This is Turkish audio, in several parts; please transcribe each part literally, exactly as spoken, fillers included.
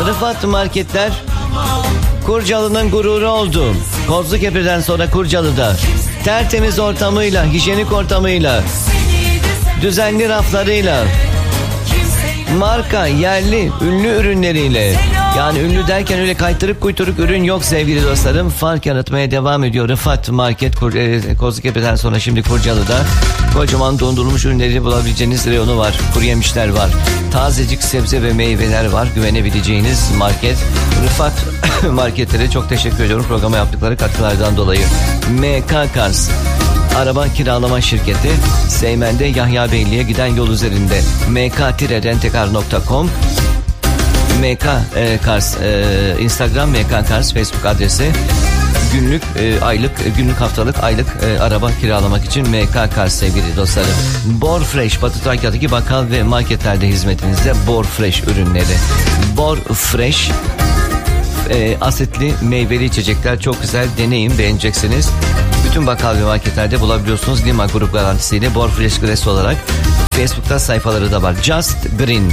Rıfat Marketler Kurcalı'nın gururu oldu. Kozlukepe'den sonra Kurcalı'da tertemiz ortamıyla, hijyenik ortamıyla, düzenli raflarıyla, marka, yerli, ünlü ürünleriyle. Yani ünlü derken öyle kaytırık kuyturuk ürün yok sevgili dostlarım. Fark yaratmaya devam ediyor Rıfat Market Kur, e, Kozlukepe'den sonra şimdi Kurcalı'da. Kocaman dondurulmuş ürünleri bulabileceğiniz reyonu var. Kuru yemişler var. Tazecik sebze ve meyveler var. Güvenebileceğiniz market. Rıfat Marketlere çok teşekkür ediyorum programa yaptıkları katkılardan dolayı. M K Cars araba kiralama şirketi, Seymen'de Yahya Beyli'ye giden yol üzerinde. m k rentekar nokta com M K e, Cars e, Instagram, M K Cars Facebook adresi. Günlük, e, aylık, günlük, haftalık, aylık e, araba kiralamak için M K Cars sevgili dostlarım. Bor Fresh, Batı Trakya'daki bakkal ve marketlerde hizmetinizde. Bor Fresh ürünleri. Bor Fresh e, asitli meyveli içecekler, çok güzel, deneyin, beğeneceksiniz. Bütün bakkal ve marketlerde bulabiliyorsunuz. Lima Grup garantisiyle Bor Fresh Glass olarak. Facebook'ta sayfaları da var. Just Green.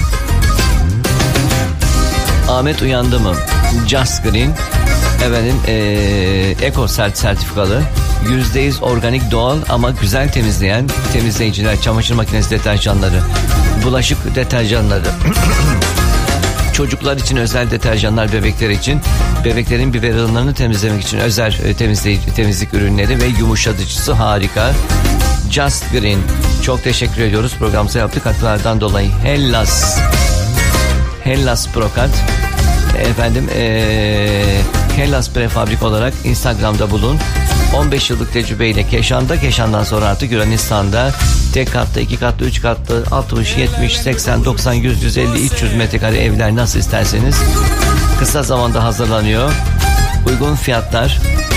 Ahmet uyandı mı? Just Green. Efendim ee, Eko Sert sertifikalı, yüzde yüz organik, doğal ama güzel temizleyen temizleyiciler, çamaşır makinesi deterjanları, bulaşık deterjanları, çocuklar için özel deterjanlar, bebekler için, bebeklerin biberonlarını temizlemek için özel e, temizleyici, temizlik ürünleri ve yumuşatıcısı harika. Just Green. Çok teşekkür ediyoruz programımıza yaptık katkılardan dolayı. Hellas. Hellas Prokat. Efendim ee, Hellas Prefabrik olarak Instagram'da bulun. on beş yıllık tecrübeyle Keşan'da, Keşan'dan sonra artık Yunanistan'da tek katlı, iki katlı, üç katlı, altmış, yetmiş, seksen, doksan, yüz, yüz elli, üç yüz metrekare evler nasıl isterseniz kısa zamanda hazırlanıyor. Uygun fiyatlar.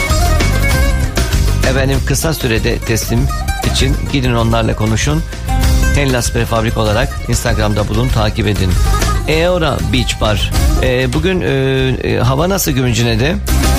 Efendim kısa sürede teslim için gidin onlarla konuşun. Hellas Prefabrik olarak Instagram'da bulun, takip edin. Eora Beach Bar. Ee, bugün e, e, hava nasıl Gümülcine'de?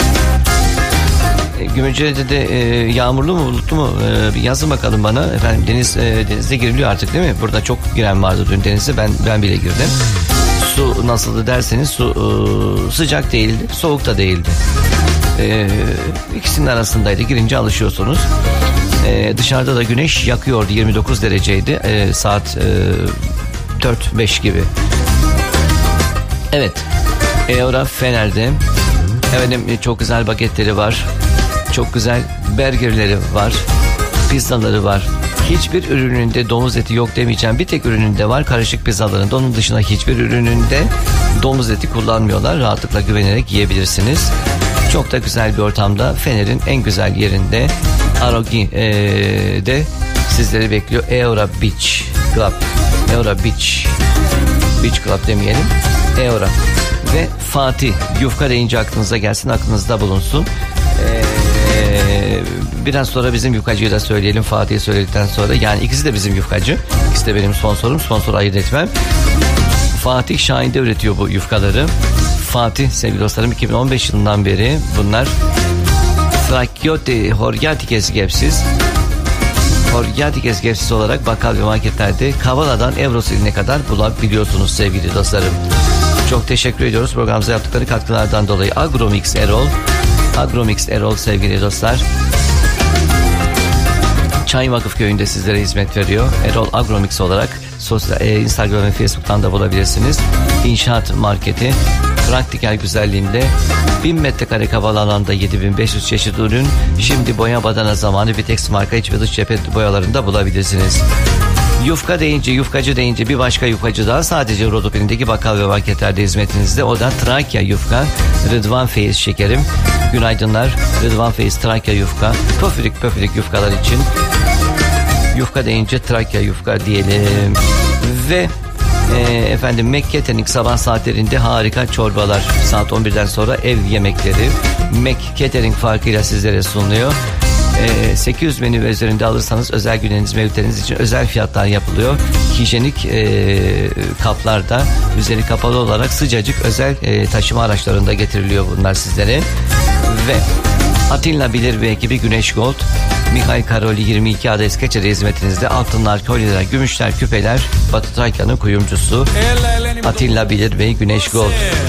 E, Gümülcine'de de e, yağmurlu mu, bulutlu mu? E, bir yazın bakalım bana. Efendim deniz e, denize giriliyor artık değil mi? Burada çok giren vardı dün denize. Ben ben bile girdim. Su nasıldı derseniz su e, sıcak değildi, soğuk da değildi. E, ikisinin arasındaydı. Girince alışıyorsunuz. E, dışarıda da güneş yakıyordu. yirmi dokuz dereceydi. E, saat e, dört beş gibi. Evet. Eora Fener'de. Efendim çok güzel bagetleri var. Çok güzel burgerleri var. Pizzaları var. Hiçbir ürününde domuz eti yok demeyeceğim. Bir tek ürününde var, karışık pizzalarında. Onun dışında hiçbir ürününde domuz eti kullanmıyorlar. Rahatlıkla güvenerek yiyebilirsiniz. Çok da güzel bir ortamda. Fener'in en güzel yerinde. Arogi'de sizleri bekliyor. Eora Beach Club. Eora Beach. Beach Club demeyelim. Eora. Ve Fatih. Yufka deyince aklınıza gelsin, aklınızda bulunsun. Ee, biraz sonra bizim yufkacıyı da söyleyelim. Fatih'i söyledikten sonra. Yani ikisi de bizim yufkacı. İkisi de benim sponsorum. Sponsor ayırt etmem. Fatih Şahin'de üretiyor bu yufkaları. Fatih sevgili dostlarım iki bin on beş yılından beri bunlar Trakyote Horgatikes Gepsiz Horgatikes Gepsiz olarak bakkal ve marketlerde Kavala'dan Evrosiline kadar bulabiliyorsunuz sevgili dostlarım. Çok teşekkür ediyoruz programımıza yaptıkları katkılardan dolayı. Agromix Erol Agromix Erol sevgili dostlar, Çay Vakıf Köyü'nde sizlere hizmet veriyor. Erol Agromix olarak sosyal, e, Instagram ve Facebook'tan da bulabilirsiniz. İnşaat marketi, praktiker güzelliğinde bin metrekare kapalı alanda yedi bin beş yüz çeşit ürün. Şimdi boya badana zamanı Vitex marka iç ve dış cephe boyalarında bulabilirsiniz. Yufka deyince, yufkacı deyince bir başka yufkacı daha sadece Rodopin'deki bakkal ve marketlerde hizmetinizde. O da Trakya Yufka. Rıdvan Feyiz şekerim. Günaydınlar. Rıdvan Feyiz Trakya Yufka. Pöfürük pöfürük yufkalar için. Yufka deyince Trakya Yufka diyelim. Ve e, efendim Mac Catering sabah saatlerinde harika çorbalar. Saat on birden sonra ev yemekleri Mac Catering farkıyla sizlere sunuluyor. E, sekiz yüz menü ve üzerinde alırsanız özel günleriniz, mevlütleriniz için özel fiyatlar yapılıyor. Hijyenik e, kaplarda üzeri kapalı olarak sıcacık özel e, taşıma araçlarında getiriliyor bunlar sizlere. Ve Atilla Bilir ve ekibi Güneş Gold, Mihail Karoli yirmi iki adet Skeçeri hizmetinizde altınlar, kolyeler, gümüşler, küpeler, Batı Trakya'nın kuyumcusu Atilla Bilir ve Güneş Gold.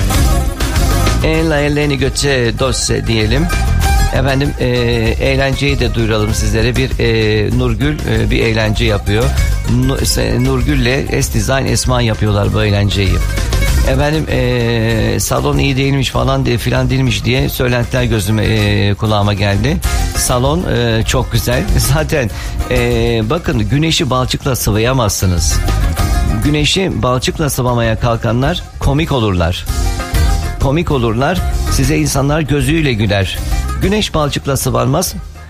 Ella eleni göçe dosse diyelim. Efendim e, eğlenceyi de duyuralım sizlere. Bir e, Nurgül e, bir eğlence yapıyor. Nurgül'le Es-Design Esma yapıyorlar bu eğlenceyi. Efendim e, salon iyi değilmiş falan diye filan değilmiş diye söylentiler gözüme e, kulağıma geldi. Salon e, çok güzel. Zaten e, bakın güneşi balçıkla sıvayamazsınız. Güneşi balçıkla sıvamaya kalkanlar komik olurlar. Komik olurlar. Size insanlar gözüyle güler. Güneş balçıkla sıvanmaz.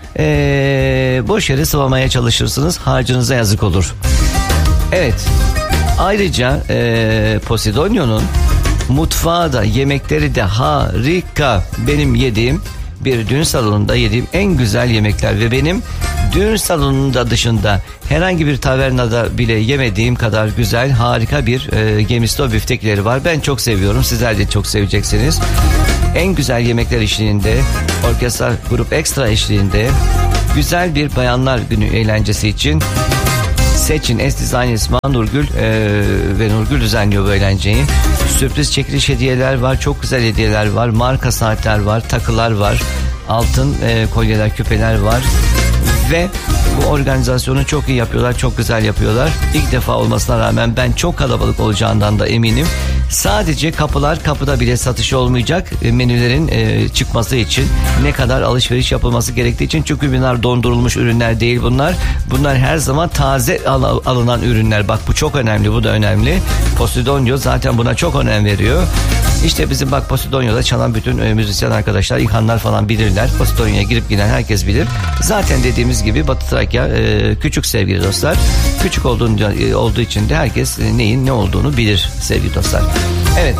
Ee, boş yere sıvamaya çalışırsınız. Harcınıza yazık olur. Evet. Ayrıca e, Posidonio'nun mutfağı da yemekleri de harika. Benim yediğim bir düğün salonunda yediğim en güzel yemekler ve benim düğün salonunda dışında herhangi bir tavernada bile yemediğim kadar güzel, harika bir e, gemisto büftekleri var. Ben çok seviyorum. Sizler de çok seveceksiniz. En güzel yemekler eşliğinde, orkestra grup ekstra eşliğinde, güzel bir bayanlar günü eğlencesi için seçin. Es-Design Esma, Nurgül e, ve Nurgül düzenliyor bu eğlenceyi. Sürpriz çekiliş hediyeler var, çok güzel hediyeler var, marka saatler var, takılar var, altın e, kolyeler, küpeler var ve bu organizasyonu çok iyi yapıyorlar, çok güzel yapıyorlar. İlk defa olmasına rağmen ben çok kalabalık olacağından da eminim. Sadece kapılar kapıda bile satış olmayacak menülerin e, çıkması için, ne kadar alışveriş yapılması gerektiği için. Çünkü bunlar dondurulmuş ürünler değil bunlar. Bunlar her zaman taze al- alınan ürünler. Bak bu çok önemli, bu da önemli. Posidonio zaten buna çok önem veriyor. İşte bizim bak Posidonio'da çalan bütün e, müzisyen arkadaşlar, İlhanlar falan bilirler. Posidonio'ya girip giden herkes bilir. Zaten dediğimiz gibi Batı Trakya e, küçük sevgili dostlar. Küçük olduğu, e, olduğu için de herkes e, neyin ne olduğunu bilir sevgili dostlar. Evet.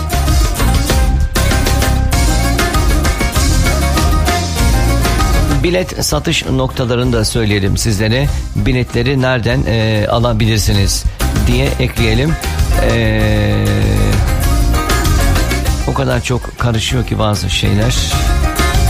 Bilet satış noktalarını da söyleyelim sizlere. Biletleri nereden e, alabilirsiniz diye ekleyelim. Eee... O kadar çok karışıyor ki bazı şeyler.